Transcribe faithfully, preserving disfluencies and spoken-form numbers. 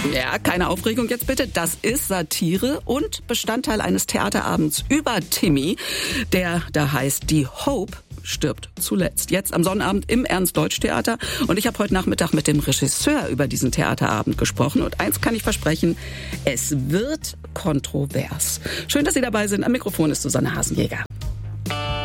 Ja, keine Aufregung jetzt bitte. Das ist Satire und Bestandteil eines Theaterabends über Timmy, der da heißt Die Hope stirbt zuletzt. Jetzt am Sonnabend im Ernst-Deutsch-Theater. Und ich habe heute Nachmittag mit dem Regisseur über diesen Theaterabend gesprochen. Und eins kann ich versprechen, es wird kontrovers. Schön, dass Sie dabei sind. Am Mikrofon ist Susanne Hasenjäger.